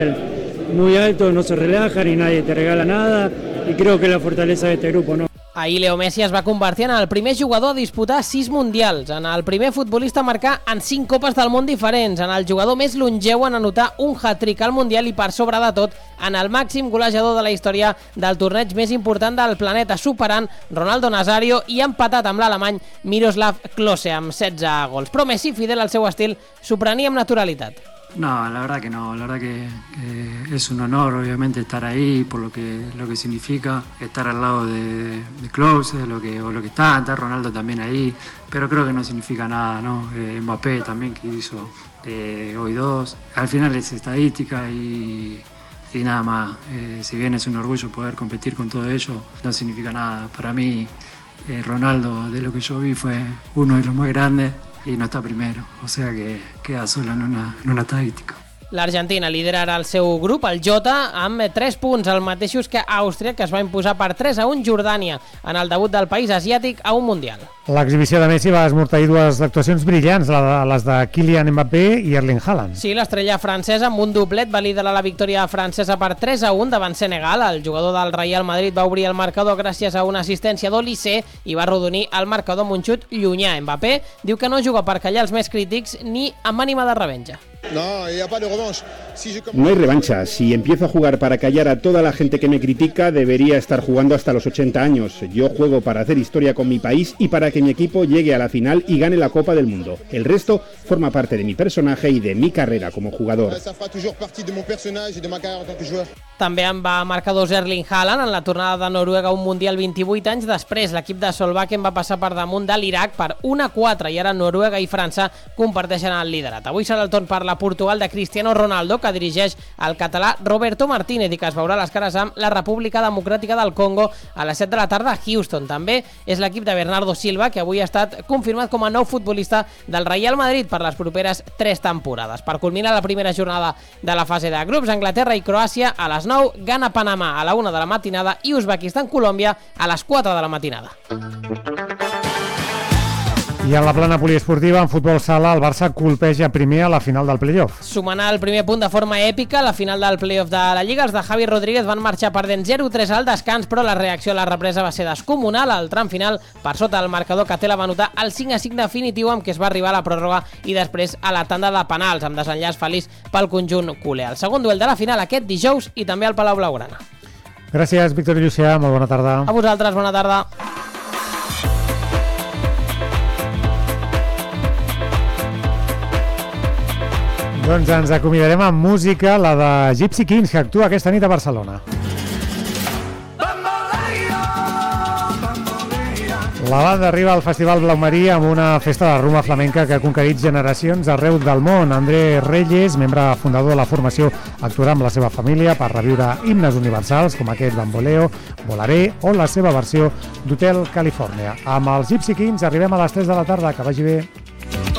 Muy alto, no se relajan y nadie te regala nada, y creo que es la fortaleza de este grupo, ¿no? Ahir Leo Messi es va convertir en el primer jugador a disputar 6 mundials, en el primer futbolista a marcar en 5 copes del món diferents, en el jugador més longeu en anotar un hat-trick al Mundial i, per sobre de tot, en el màxim golejador de la història del torneig més important del planeta, superant Ronaldo Nazario i empatat amb l'alemany Miroslav Klose amb 16 gols. Però Messi, fidel al seu estil, s'ho prenia amb naturalitat. No, la verdad que no, la verdad que es un honor obviamente estar ahí por lo que significa estar al lado de Klose, lo que está Ronaldo también ahí, pero creo que no significa nada, ¿no? Mbappé también, que hizo hoy 2, al final es estadística y nada más. Si bien es un orgullo poder competir con todo ello, no significa nada. Para mí Ronaldo, de lo que yo vi, fue uno de los más grandes y no está primero, o sea que queda solo en una estadística. L'Argentina lidera ara el seu grup, el J, amb 3 punts, el mateixos que Àustria, que es va imposar per 3-1 Jordània en el debut del país asiàtic a un Mundial. L'exhibició de Messi va esmorteir 2 actuacions brillants, les de Kylian Mbappé i Erling Haaland. Sí, l'estrella francesa amb un doblet va liderar la victòria francesa per 3-1 davant Senegal. El jugador del Real Madrid va obrir el marcador gràcies a una assistència d'Olise i va arrodonir el marcador amb un xut llunyà. Mbappé diu que no juga per callar els més crítics ni amb ànima de revenja. No, no hay revancha. Si empiezo a jugar para callar a toda la gente que me critica, debería estar jugando hasta los 80 años. Yo juego para hacer historia con mi país y para que mi equipo llegue a la final y gane la Copa del Mundo. El resto forma parte de mi personaje y de mi carrera como jugador. També en va marcar 2 Erling Haaland en la tornada de Noruega a un Mundial 28 anys després. L'equip de Solbakken va passar per damunt de l'Iraq per 1-4 i ara Noruega i França comparteixen el liderat. Avui serà el torn per la Portugal de Cristiano Ronaldo, que dirigeix el català Roberto Martínez i que es veurà les cares amb la República Democràtica del Congo a les 7 de la tarda a Houston. També és l'equip de Bernardo Silva, que avui ha estat confirmat com a nou futbolista del Real Madrid per les properes 3 temporades. Per culminar la primera jornada de la fase de grups, Anglaterra i Croàcia a les 9, Ghana Panamà a la 1 de la matinada i Uzbekistan Colòmbia a les 4 de la matinada. I en la plana poliesportiva, en futbol sala, el Barça colpeja primer a la final del playoff. Sumant el primer punt de forma èpica a la final del playoff de la Lliga, els de Javi Rodríguez van marxar perdent 0-3 al descans, però la reacció a la represa va ser descomunal. Al tram final, per sota del marcador, Catela va anotar el 5-5 definitiu amb què es va arribar a la pròrroga i després a la tanda de penals, amb desenllaç feliç pel conjunt culer. El segon duel de la final aquest dijous i també al Palau Blaugrana. Gràcies, Víctor Llucià, molt bona tarda. A vosaltres, bona tarda. Doncs ens acomiadarem amb música, la de Gypsy Kings, que actua aquesta nit a Barcelona. La banda arriba al Festival Blau Marí amb una festa de rumba flamenca que ha conquerit generacions arreu del món. André Reyes, membre fundador de la formació, actuarà amb la seva família per reviure himnes universals com aquest Bamboleo, Volaré o la seva versió d'Hotel Califòrnia. Amb els Gypsy Kings arribem a les 3 de la tarda. Que vagi bé.